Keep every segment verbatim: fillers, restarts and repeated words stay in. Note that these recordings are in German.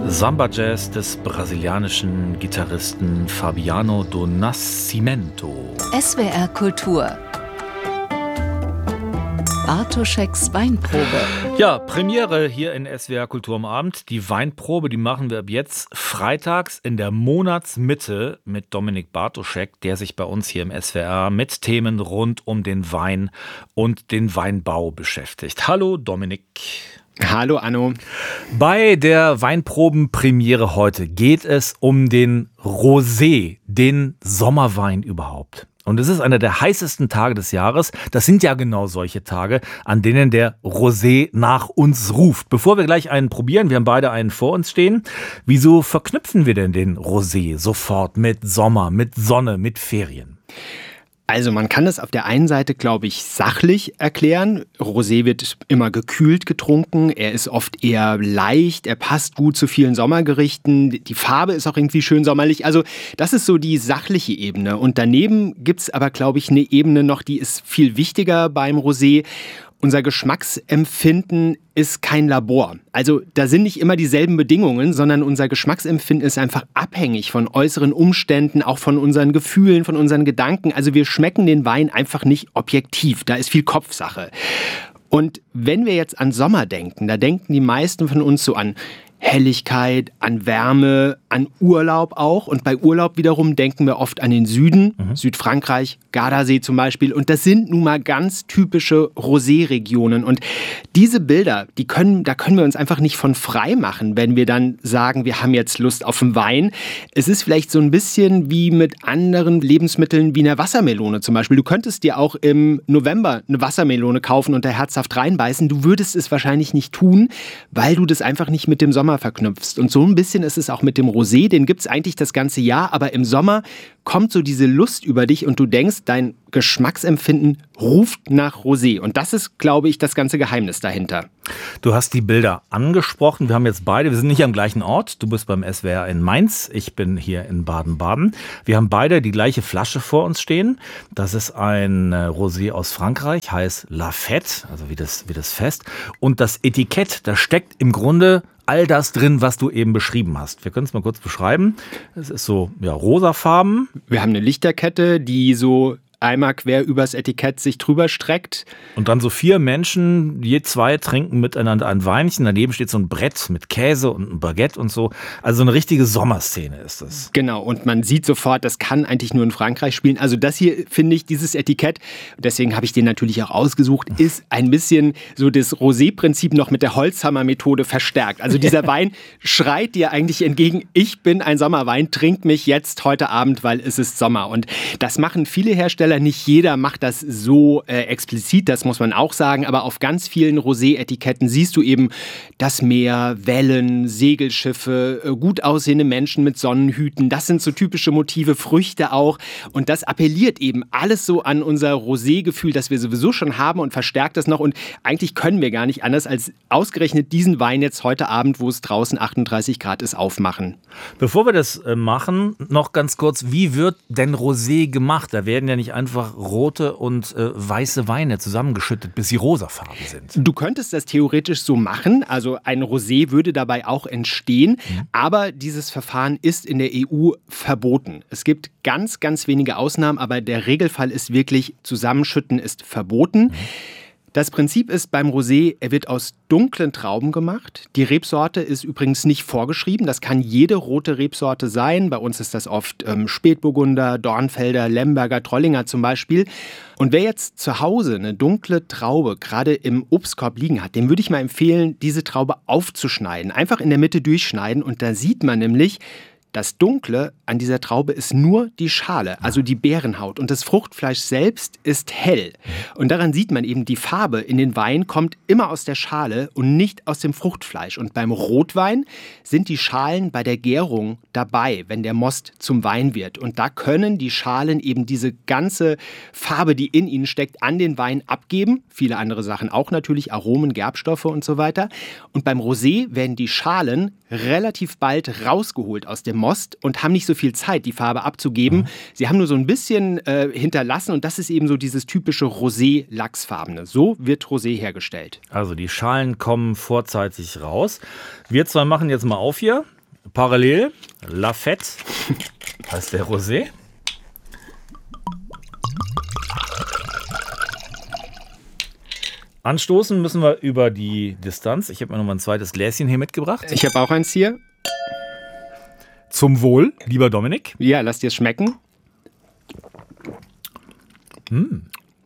Samba Jazz des brasilianischen Gitarristen Fabiano do Nascimento. S W R Kultur. Bartoscheks Weinprobe. Ja, Premiere hier in S W R Kultur am Abend. Die Weinprobe, die machen wir ab jetzt freitags in der Monatsmitte mit Dominik Bartoschek, der sich bei uns hier im S W R mit Themen rund um den Wein und den Weinbau beschäftigt. Hallo Dominik. Hallo Anno. Bei der Weinprobenpremiere heute geht es um den Rosé, den Sommerwein überhaupt. Und es ist einer der heißesten Tage des Jahres. Das sind ja genau solche Tage, an denen der Rosé nach uns ruft. Bevor wir gleich einen probieren, wir haben beide einen vor uns stehen. Wieso verknüpfen wir denn den Rosé sofort mit Sommer, mit Sonne, mit Ferien? Also man kann das auf der einen Seite, glaube ich, sachlich erklären. Rosé wird immer gekühlt getrunken. Er ist oft eher leicht. Er passt gut zu vielen Sommergerichten. Die Farbe ist auch irgendwie schön sommerlich. Also das ist so die sachliche Ebene. Und daneben gibt es aber, glaube ich, eine Ebene noch, die ist viel wichtiger beim Rosé. Unser Geschmacksempfinden ist kein Labor. Also da sind nicht immer dieselben Bedingungen, sondern unser Geschmacksempfinden ist einfach abhängig von äußeren Umständen, auch von unseren Gefühlen, von unseren Gedanken. Also wir schmecken den Wein einfach nicht objektiv. Da ist viel Kopfsache. Und wenn wir jetzt an Sommer denken, da denken die meisten von uns so an Helligkeit, an Wärme, an Urlaub auch. Und bei Urlaub wiederum denken wir oft an den Süden, mhm. Südfrankreich, Gardasee zum Beispiel. Und das sind nun mal ganz typische Rosé-Regionen. Und diese Bilder, die können, da können wir uns einfach nicht von frei machen, wenn wir dann sagen, wir haben jetzt Lust auf einen Wein. Es ist vielleicht so ein bisschen wie mit anderen Lebensmitteln wie einer Wassermelone zum Beispiel. Du könntest dir auch im November eine Wassermelone kaufen und da herzhaft reinbeißen. Du würdest es wahrscheinlich nicht tun, weil du das einfach nicht mit dem Sommer verknüpfst. Und so ein bisschen ist es auch mit dem Rosé, den gibt es eigentlich das ganze Jahr, aber im Sommer kommt so diese Lust über dich und du denkst, dein Geschmacksempfinden ruft nach Rosé. Und das ist, glaube ich, das ganze Geheimnis dahinter. Du hast die Bilder angesprochen. Wir haben jetzt beide, wir sind nicht am gleichen Ort. Du bist beim S W R in Mainz, ich bin hier in Baden-Baden. Wir haben beide die gleiche Flasche vor uns stehen. Das ist ein Rosé aus Frankreich, heißt La Fête, also wie das, wie das Fest. Und das Etikett, da steckt im Grunde all das drin, was du eben beschrieben hast. Wir können es mal kurz beschreiben. Es ist so, ja, rosafarben. Wir haben eine Lichterkette, die so einmal quer übers Etikett sich drüber streckt. Und dann so vier Menschen, je zwei trinken miteinander ein Weinchen. Daneben steht so ein Brett mit Käse und ein Baguette und so. Also eine richtige Sommerszene ist das. Genau, und man sieht sofort, das kann eigentlich nur in Frankreich spielen. Also das hier, finde ich, dieses Etikett, deswegen habe ich den natürlich auch ausgesucht, ist ein bisschen so das Rosé-Prinzip noch mit der Holzhammer-Methode verstärkt. Also dieser Wein schreit dir eigentlich entgegen, ich bin ein Sommerwein, trink mich jetzt heute Abend, weil es ist Sommer. Und das machen viele Hersteller. Nicht jeder macht das so äh, explizit, das muss man auch sagen, aber auf ganz vielen Rosé-Etiketten siehst du eben das Meer, Wellen, Segelschiffe, äh, gut aussehende Menschen mit Sonnenhüten, das sind so typische Motive, Früchte auch und das appelliert eben alles so an unser Rosé-Gefühl, das wir sowieso schon haben und verstärkt das noch und eigentlich können wir gar nicht anders als ausgerechnet diesen Wein jetzt heute Abend, wo es draußen achtunddreißig Grad ist, aufmachen. Bevor wir das äh, machen, noch ganz kurz, wie wird denn Rosé gemacht? Da werden ja nicht einfach rote und äh, weiße Weine zusammengeschüttet, bis sie rosafarben sind. Du könntest das theoretisch so machen, also ein Rosé würde dabei auch entstehen, mhm. aber dieses Verfahren ist in der E U verboten. Es gibt ganz, ganz wenige Ausnahmen, aber der Regelfall ist wirklich, Zusammenschütten ist verboten. Mhm. Das Prinzip ist beim Rosé, er wird aus dunklen Trauben gemacht. Die Rebsorte ist übrigens nicht vorgeschrieben. Das kann jede rote Rebsorte sein. Bei uns ist das oft ähm, Spätburgunder, Dornfelder, Lemberger, Trollinger zum Beispiel. Und wer jetzt zu Hause eine dunkle Traube gerade im Obstkorb liegen hat, dem würde ich mal empfehlen, diese Traube aufzuschneiden. Einfach in der Mitte durchschneiden und da sieht man nämlich, das Dunkle an dieser Traube ist nur die Schale, also die Beerenhaut. Und das Fruchtfleisch selbst ist hell. Und daran sieht man eben, die Farbe in den Wein kommt immer aus der Schale und nicht aus dem Fruchtfleisch. Und beim Rotwein sind die Schalen bei der Gärung dabei, wenn der Most zum Wein wird. Und da können die Schalen eben diese ganze Farbe, die in ihnen steckt, an den Wein abgeben. Viele andere Sachen auch natürlich, Aromen, Gerbstoffe und so weiter. Und beim Rosé werden die Schalen relativ bald rausgeholt aus dem Most und haben nicht so viel Zeit, die Farbe abzugeben. Mhm. Sie haben nur so ein bisschen äh, hinterlassen und das ist eben so dieses typische Rosé-Lachsfarbene. So wird Rosé hergestellt. Also die Schalen kommen vorzeitig raus. Wir zwei machen jetzt mal auf hier. parallel Lafette heißt der Rosé. Anstoßen müssen wir über die Distanz. Ich habe mir noch mal ein zweites Gläschen hier mitgebracht. Ich habe auch eins hier. Zum Wohl, lieber Dominik. Ja, lass dir es schmecken. Mm.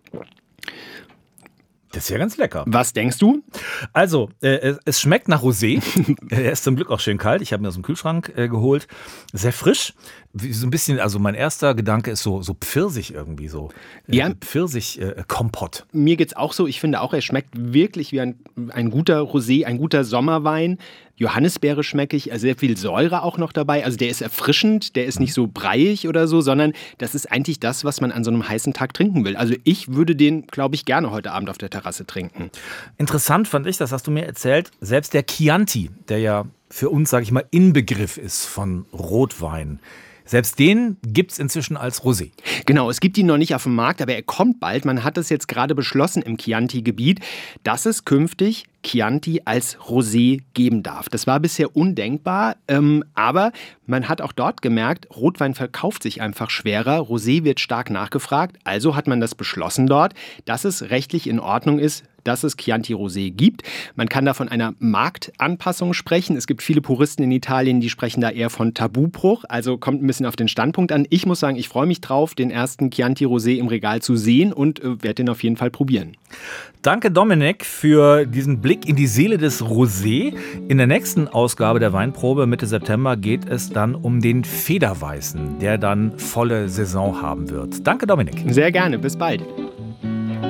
Das ist ja ganz lecker. Was denkst du? Also, äh, es schmeckt nach Rosé. Er ist zum Glück auch schön kalt. Ich habe mir aus dem Kühlschrank äh, geholt. Sehr frisch. Wie, so ein bisschen, also mein erster Gedanke ist so, so Pfirsich irgendwie so. Äh, Ja. Pfirsich-Kompott. Mir geht's auch so. Ich finde auch, er schmeckt wirklich wie ein, ein guter Rosé, ein guter Sommerwein. Johannisbeere schmecke ich, also sehr viel Säure auch noch dabei. Also der ist erfrischend, der ist nicht so breiig oder so, sondern das ist eigentlich das, was man an so einem heißen Tag trinken will. Also ich würde den, glaube ich, gerne heute Abend auf der Terrasse trinken. Interessant fand ich, das hast du mir erzählt, selbst der Chianti, der ja für uns, sage ich mal, Inbegriff ist von Rotwein, selbst den gibt es inzwischen als Rosé. Genau, es gibt ihn noch nicht auf dem Markt, aber er kommt bald. Man hat es jetzt gerade beschlossen im Chianti-Gebiet, dass es künftig Chianti als Rosé geben darf. Das war bisher undenkbar, ähm, aber man hat auch dort gemerkt, Rotwein verkauft sich einfach schwerer, Rosé wird stark nachgefragt, also hat man das beschlossen dort, dass es rechtlich in Ordnung ist, dass es Chianti Rosé gibt. Man kann da von einer Marktanpassung sprechen. Es gibt viele Puristen in Italien, die sprechen da eher von Tabubruch, also kommt ein bisschen auf den Standpunkt an. Ich muss sagen, ich freue mich drauf, den ersten Chianti Rosé im Regal zu sehen und äh, werde den auf jeden Fall probieren. Danke, Dominik, für diesen Blick in die Seele des Rosé. In der nächsten Ausgabe der Weinprobe Mitte September geht es dann um den Federweißen, der dann volle Saison haben wird. Danke, Dominik. Sehr gerne, bis bald.